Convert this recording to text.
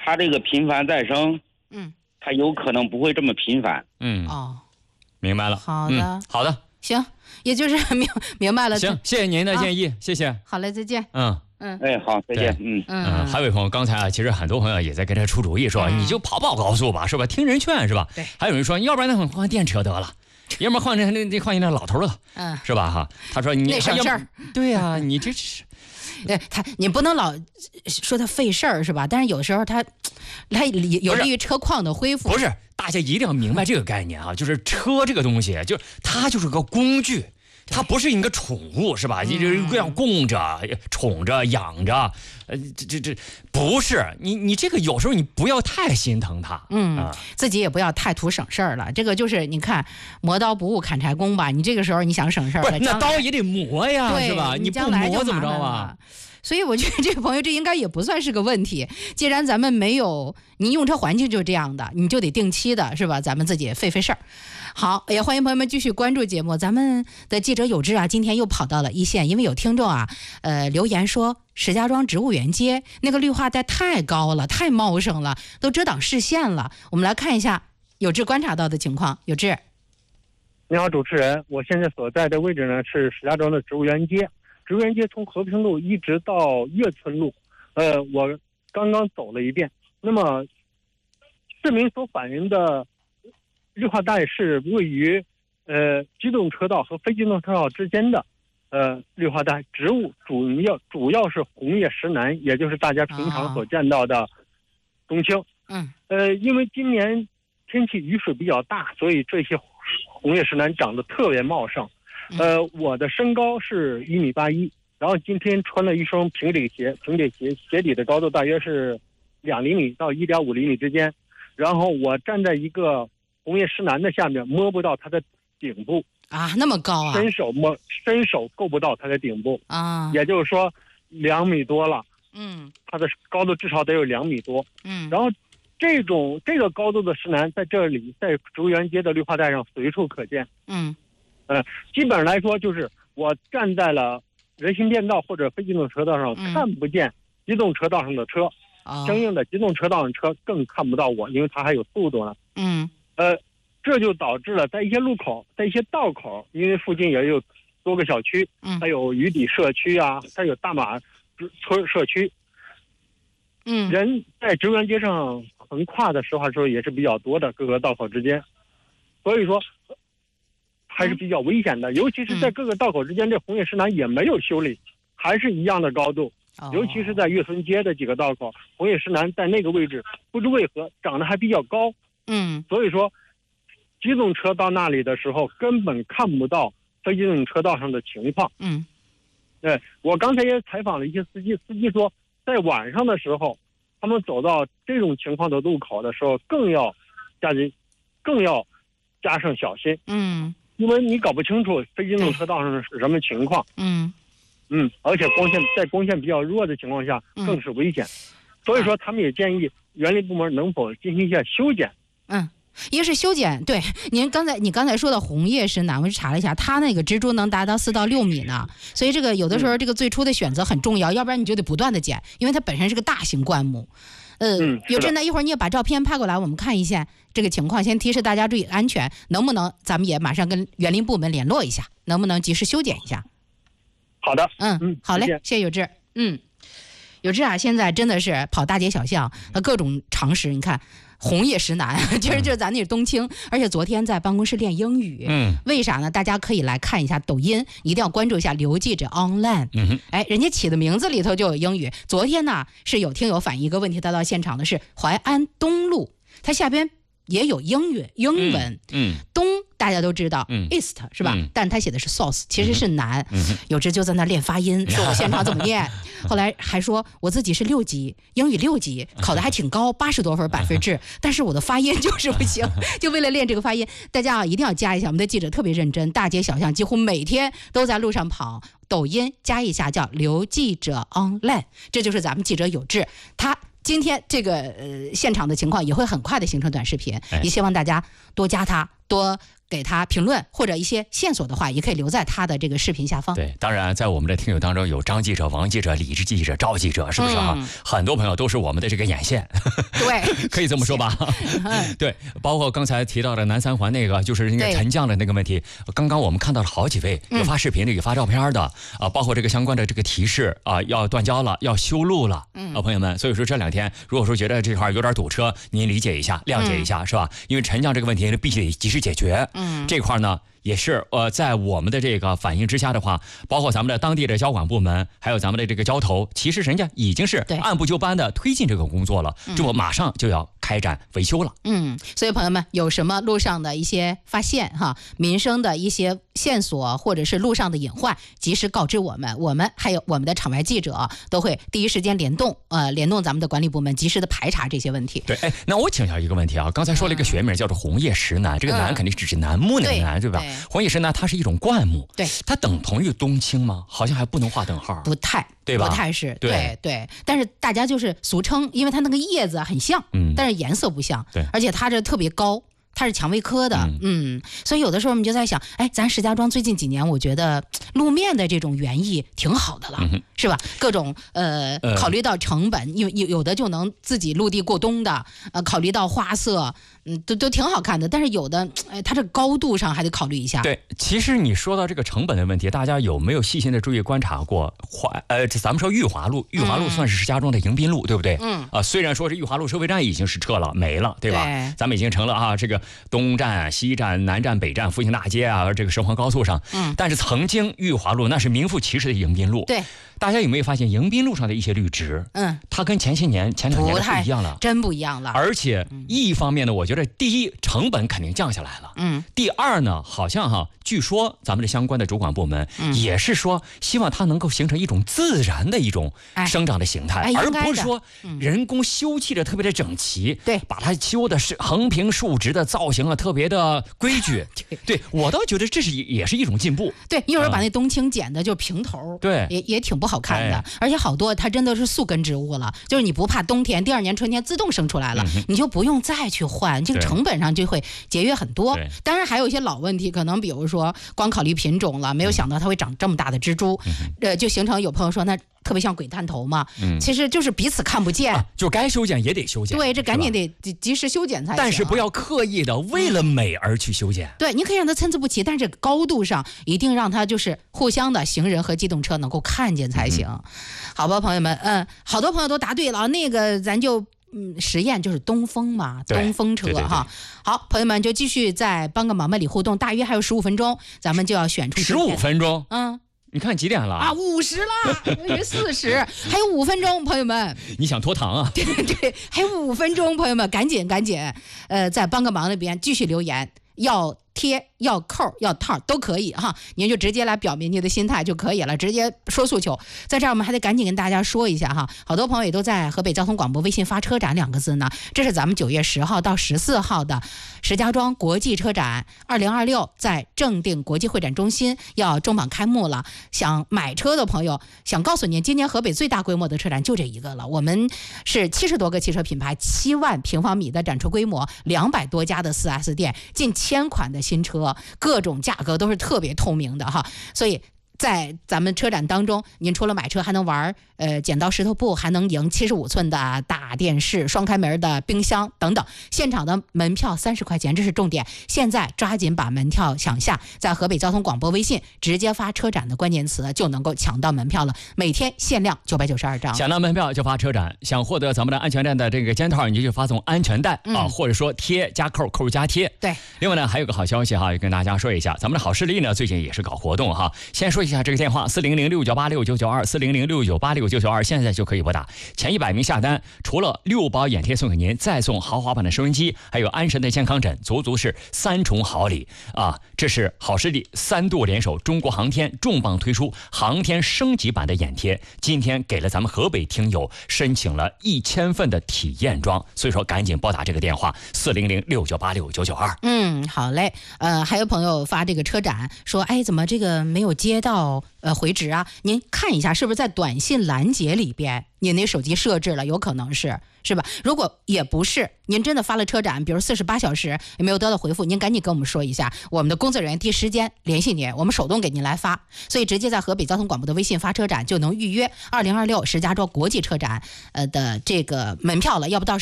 他这个频繁再生，他有可能不会这么频繁。 明白了。 好的， 好的， 行，也就是明白了。 行，谢谢您的建议，谢谢。 好嘞，再见。 哎，好，再见。 还有一朋友，刚才其实很多朋友也在跟他出主意，说你就跑高速吧，是吧？听人劝是吧？ 对。 还有人说，要不然那换电车得了，要不然换那老头了，是吧？哈，他说你那省事儿。 对呀，你这是。 你不能老说他费事儿是吧？但是有时候他有利于车况的恢复。 不是，大家一定要明白这个概念啊，就是车这个东西，它就是个工具。它不是一个宠物是吧？这样供着、宠着、养着，这不是你这个有时候你不要太心疼它， 自己也不要太图省事儿了。这个就是你看磨刀不误砍柴工吧，你这个时候你想省事儿了， 那刀也得磨呀，是吧？你不磨怎么着啊？ 所以我觉得这个朋友这应该也不算是个问题。既然咱们没有，您用车环境就是这样的，你就得定期的是吧？咱们自己费事儿。好，也欢迎朋友们继续关注节目。咱们的记者有志啊，今天又跑到了一线，因为有听众啊，留言说石家庄植物园街那个绿化带太高了，太茂盛了，都遮挡视线了。我们来看一下有志观察到的情况。有志， 你好，主持人，我现在所在的位置呢是石家庄的植物园街。植物园街从和平路一直到叶村路，我刚刚走了一遍。那么，市民所反映的绿化带是位于机动车道和非机动车道之间的绿化带，植物主要是红叶石楠，也就是大家平常所见到的冬青。因为今年天气雨水比较大，所以这些红叶石楠长得特别茂盛。我的身高是1.81米，然后今天穿了一双平底鞋，鞋底的高度大约是2厘米到1.5厘米之间，然后我站在一个红叶石楠的下面，摸不到它的顶部啊，那么高啊， 伸手够不到它的顶部啊，也就是说2米多了，它的高度至少得有2米多，然后这个高度的石楠在这里，在植物园街的绿化带上随处可见，基本上来说，就是我站在了人行便道或者非机动车道上，看不见机动车道上的车，相应的机动车道上的车更看不到我，因为它还有速度呢。这就导致了在一些路口、在一些道口，因为附近也有多个小区，还有鱼底社区啊，还有大马村社区，人在植物园街上横跨的时候也是比较多的，各个道口之间，所以说还是比较危险的，尤其是在各个道口之间，这红叶石楠也没有修理，还是一样的高度。尤其是在岳村街的几个道口，红叶石楠在那个位置不知为何长得还比较高，所以说机动车到那里的时候根本看不到非机动车道上的情况。我刚才也采访了一些司机说，在晚上的时候，他们走到这种情况的路口的时候，更要加上小心。因为你搞不清楚非机动车道上是什么情况，而且光线比较弱的情况下更是危险，所以说他们也建议园林部门能否进行一下修剪。 一个是修剪，对，你刚才说的红叶石楠，我查了一下，它那个植株能达到4到6米呢，所以这个有的时候这个最初的选择很重要，要不然你就得不断的剪，因为它本身是个大型灌木。有志呢，一会儿你也把照片拍过来，我们看一下这个情况，先提示大家注意安全，能不能咱们也马上跟园林部门联络一下，能不能及时修剪一下？ 好的， 好嘞，谢谢有志。有志啊，现在真的是跑大街小巷，各种常识，你看红叶石楠，其实就是咱那是冬青，而且昨天在办公室练英语，为啥呢？大家可以来看一下抖音，一定要关注一下刘记者 online，人家起的名字里头就有英语。昨天呢是有听友反映一个问题，他到现场的是淮安东路，它下边也有英文，东大家都知道，east 是吧？但他写的是 south， 其实是南。有志就在那练发音，说我现场怎么念。后来还说我自己是6级，英语6级，考的还挺高，80多分百分制，但是我的发音就是不行。就为了练这个发音，大家啊一定要加一下，我们的记者特别认真，大街小巷几乎每天都在路上跑。抖音加一下叫刘记者 online， 这就是咱们记者有志，他今天这个现场的情况也会很快的形成短视频，也希望大家多加他， 多给他评论或者一些线索的话，也可以留在他的这个视频下方。 对，当然在我们的听友当中有张记者、王记者、李记者、赵记者，是不是啊？很多朋友都是我们的这个眼线， 对， 可以这么说吧？对，包括刚才提到的南三环那个，就是那个沉降的那个问题。刚刚我们看到了好几位有发视频的，有发照片的啊，包括这个相关的这个提示啊，要断交了，要修路了啊，朋友们。所以说这2天，如果说觉得这块有点堵车，您理解一下，谅解一下，是吧？因为沉降这个问题必须得及时解决。这块呢。也是在我们的这个反应之下的话，包括咱们的当地的交管部门，还有咱们的这个交头，其实人家已经是按部就班的推进这个工作了，这不马上就要开展维修了。 所以朋友们有什么路上的一些发现哈，民生的一些线索或者是路上的隐患，及时告知我们，我们还有我们的场外记者都会第一时间联动咱们的管理部门，及时的排查这些问题。 对，那我请教一个问题啊，刚才说了一个学名叫做红叶石楠，这个楠肯定是指楠木那个楠，对吧？红叶石楠它是一种灌木， 对， 它等同于冬青吗？好像还不能划等号， 不太， 对吧？ 不太是，对，但是大家就是俗称，因为它那个叶子很像，但是颜色不像， 对， 而且它这特别高。它是蔷薇科的，所以有的时候我们就在想，咱石家庄最近几年，我觉得路面的这种园艺挺好的了，是吧？各种考虑到成本，有的就能自己陆地过冬的，考虑到花色，都挺好看的。但是有的，它这高度上还得考虑一下。 对，其实你说到这个成本的问题，大家有没有细心的注意观察过？咱们说裕华路算是石家庄的迎宾路，对不对？虽然说是裕华路收费站已经是撤了，没了，对吧？ 对， 咱们已经成了这个东站、西站、南站、北站、复兴大街啊，这个神环高速上，但是曾经裕华路那是名副其实的迎宾路。 对， 大家有没有发现迎宾路上的一些绿植？它跟前2年不一样了， 真不一样了。 而且一方面呢，我觉得第一成本肯定降下来了，第二呢，好像据说咱们的相关的主管部门也是说，希望它能够形成一种自然的一种生长的形态，而不是说人工修葺的特别的整齐， 对， 把它修的是横平竖直的造型特别的规矩。对，我倒觉得这也是一种进步。 对，一会儿把那冬青剪的就平头， 对， 也挺不好看的，而且好多它真的是宿根植物了，就是你不怕冬天第2年春天自动生出来了，你就不用再去换，这个成本上就会节约很多。当然还有一些老问题，可能比如说光考虑品种了，没有想到它会长这么大的蜘蛛，就形成有朋友说那特别像鬼探头嘛，其实就是彼此看不见， 就该修剪也得修剪。 对，这赶紧得及时修剪才行。 但是不要刻意的为了美而去修剪。 对，你可以让它参差不齐，但是高度上一定让它就是互相的行人和机动车能够看见才行。好吧，朋友们，好多朋友都答对了，那个咱就实验就是东风嘛，东风车哈。好，朋友们就继续再帮个忙吧，里互动，大约还有15分钟，咱们就要选出 15分钟，你看几点了啊 ？50了，我以为40，还有5分钟，朋友们。 你想拖堂啊？ 对，还有5分钟，朋友们，赶紧，在帮个忙那边继续留言，要贴、要扣、要套都可以哈，您就直接来表明您的心态就可以了，直接说诉求。在这儿我们还得赶紧跟大家说一下哈，好多朋友也都在河北交通广播微信发车展2个字呢，这是咱们9月10号到14号的石家庄国际车展2026，在正定国际会展中心要重磅开幕了。想买车的朋友，想告诉您，今年河北最大规模的车展就这一个了，我们是70多个汽车品牌，7万平方米的展车规模，200多家的4S 店，近1000款的新车，各种价格都是特别透明的哈，所以在咱们车展当中，您除了买车还能玩剪刀石头布，还能赢75寸的大电视、双开门的冰箱等等。现场的门票30块钱，这是重点。现在抓紧把门票抢下，在河北交通广播微信直接发车展的关键词，就能够抢到门票了。每天限量992张， 想拿门票就发车展。想获得咱们的安全带的这个肩套，你就去发送安全带或者说贴加扣，扣加贴。 对。 另外呢，还有个好消息哈，也跟大家说一下，咱们的好视力呢最近也是搞活动哈。先说一下这个电话：400698699240069869922，现在就可以拨打。前100名下单，除了6包眼贴送给您，再送豪华版的收音机，还有安神的健康枕，足是3重好礼啊！这是好视力3度联手，中国航天重磅推出航天升级版的眼贴，今天给了咱们河北听友申请了1000份的体验装，所以说赶紧拨打这个电话40069869922。 好嘞。还有朋友发这个车展说，怎么这个没有接到到回执啊，您看一下是不是在短信拦截里边您那手机设置了，有可能是吧？如果也不是，您真的发了车展，比如48小时也没有得到回复，您赶紧跟我们说一下，我们的工作人员第一时间联系您，我们手动给您来发。所以直接在河北交通广播的微信发车展就能预约2026石家庄国际车展的这个门票了，要不到